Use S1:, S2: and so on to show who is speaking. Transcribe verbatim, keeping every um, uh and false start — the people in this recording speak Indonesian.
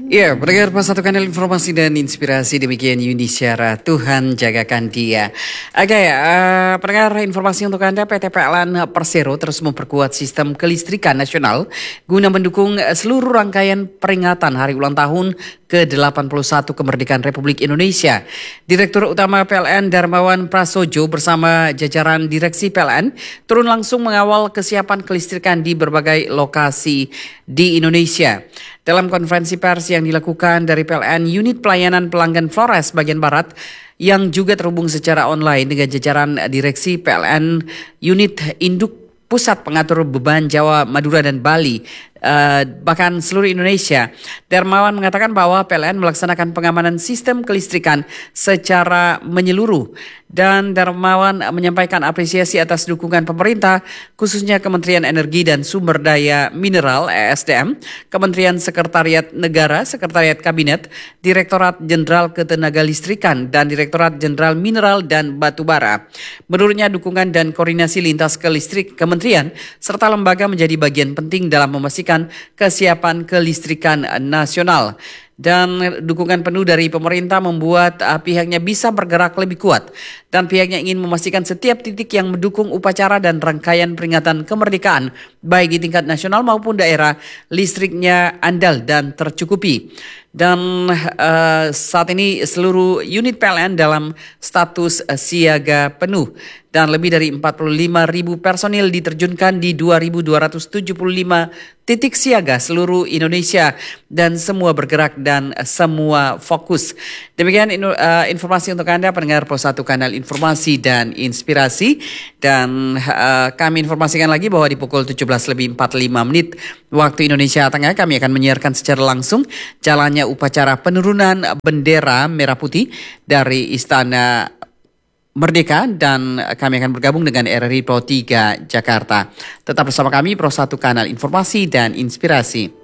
S1: Ya, pendengar Pas Satu Kanal Informasi dan Inspirasi, demikian Yuni Syara, Tuhan jagakan dia. Oke, uh, pendengar informasi untuk Anda, P T P L N Persero terus memperkuat sistem kelistrikan nasional guna mendukung seluruh rangkaian peringatan Hari Ulang Tahun ke delapan puluh satu Kemerdekaan Republik Indonesia. Direktur Utama P L N Darmawan Prasojo bersama jajaran Direksi P L N turun langsung mengawal kesiapan kelistrikan di berbagai lokasi di Indonesia. Dalam konferensi pers yang dilakukan dari P L N Unit Pelayanan Pelanggan Flores bagian Barat yang juga terhubung secara online dengan jajaran Direksi P L N Unit Induk Pusat Pengatur Beban Jawa, Madura, dan Bali, uh, bahkan seluruh Indonesia, Darmawan mengatakan bahwa P L N melaksanakan pengamanan sistem kelistrikan secara menyeluruh. Dan Darmawan menyampaikan apresiasi atas dukungan pemerintah, khususnya Kementerian Energi dan Sumber Daya Mineral E S D M, Kementerian Sekretariat Negara, Sekretariat Kabinet, Direktorat Jenderal Ketenagalistrikan, dan Direktorat Jenderal Mineral dan Batubara. Menurutnya, dukungan dan koordinasi lintas kelistrik kementerian serta lembaga menjadi bagian penting dalam memastikan kesiapan kelistrikan nasional. Dan dukungan penuh dari pemerintah membuat uh, pihaknya bisa bergerak lebih kuat. Dan pihaknya ingin memastikan setiap titik yang mendukung upacara dan rangkaian peringatan kemerdekaan, baik di tingkat nasional maupun daerah, listriknya andal dan tercukupi. Dan uh, saat ini seluruh unit P L N dalam status uh, siaga penuh. Dan lebih dari empat puluh lima ribu personil diterjunkan di dua ribu dua ratus tujuh puluh lima titik siaga seluruh Indonesia. Dan semua bergerak dan semua fokus. Demikian uh, informasi untuk Anda pendengar Pos Satu Kanal Informasi dan Inspirasi. Dan uh, kami informasikan lagi bahwa di pukul tujuh belas lebih empat puluh lima menit waktu Indonesia Tengah kami akan menyiarkan secara langsung jalannya upacara penurunan bendera merah putih dari Istana Merdeka, dan kami akan bergabung dengan R R I Pro tiga Jakarta. Tetap bersama kami Pro Satu Kanal Informasi dan Inspirasi.